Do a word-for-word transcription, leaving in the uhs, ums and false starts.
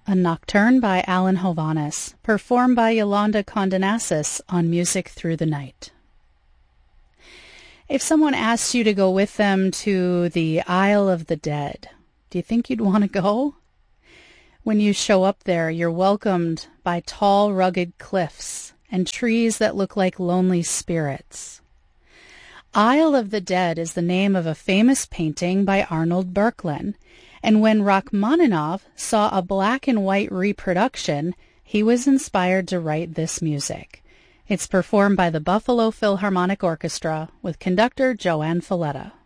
A Nocturne by Alan Hovhaness, performed by Yolanda Condenasis on Music Through the Night. If someone asked you to go with them to the Isle of the Dead, do you think you'd want to go? When you show up there, you're welcomed by tall, rugged cliffs and trees that look like lonely spirits. Isle of the Dead is the name of a famous painting by Arnold Böcklin, and when Rachmaninoff saw a black and white reproduction, he was inspired to write this music. It's performed by the Buffalo Philharmonic Orchestra with conductor Joanne Falletta.